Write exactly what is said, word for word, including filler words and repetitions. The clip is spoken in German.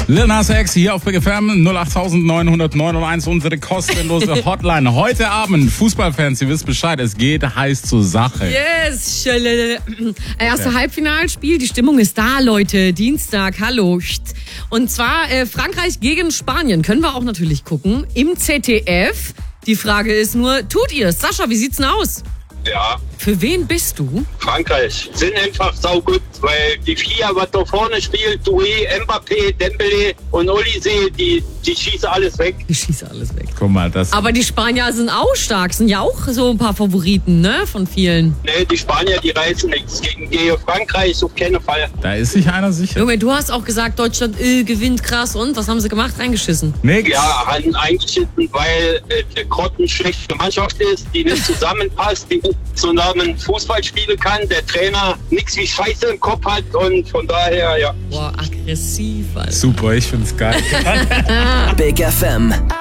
Lil Nas X hier auf Big F M null acht neun neun neun eins, unsere kostenlose Hotline. Heute Abend, Fußballfans, ihr wisst Bescheid, es geht heiß zur Sache. Yes, erste Halbfinalspiel, die Stimmung ist da, Leute. Dienstag, hallo. Und zwar äh, Frankreich gegen Spanien, können wir auch natürlich gucken, im Z D F. Die Frage ist nur, tut ihr es? Sascha, wie sieht's denn aus? Ja. Für wen bist du? Frankreich sind einfach saugut, weil die vier, was da vorne spielt, Doué, Mbappé, Dembélé und Olise, die, die schießen alles weg. Die schießen alles weg. Guck mal, das... Aber die Spanier sind auch stark, sind ja auch so ein paar Favoriten, ne, von vielen. Nee, die Spanier, die reißen nichts. Gegen, gegen Frankreich auf keinen Fall. Da ist sich einer sicher. Junge, du hast auch gesagt, Deutschland äh, gewinnt krass. Und was haben sie gemacht? Reingeschissen. Nix. Ja, haben eingeschissen, weil äh, der Krotten schlechte Mannschaft ist, die nicht zusammenpasst, die nicht zusammen Fußball spielen kann, der Trainer nichts wie Scheiße im Kopf hat und von daher, ja. Boah, aggressiv, Alter. Super, ich find's geil. Big F M.